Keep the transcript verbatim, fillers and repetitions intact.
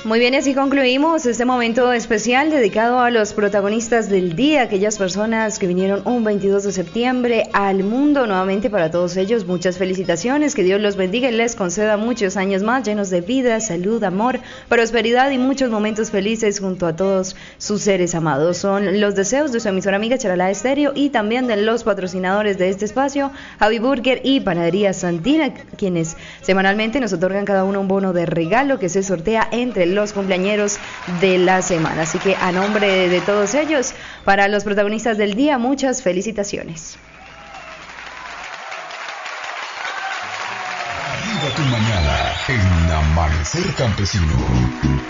Muy bien, y así concluimos este momento especial dedicado a los protagonistas del día, aquellas personas que vinieron un veintidós de septiembre al mundo. Nuevamente para todos ellos, muchas felicitaciones, que Dios los bendiga y les conceda muchos años más llenos de vida, salud, amor, prosperidad y muchos momentos felices junto a todos sus seres amados. Son los deseos de su emisora amiga Charalá Estéreo y también de los patrocinadores de este espacio, Javi Burger y Panadería Santina, quienes semanalmente nos otorgan cada uno un bono de regalo que se sortea entre los cumpleañeros de la semana. Así que a nombre de todos ellos, para los protagonistas del día, muchas felicitaciones. Arriba tu mañana en Amanecer Campesino.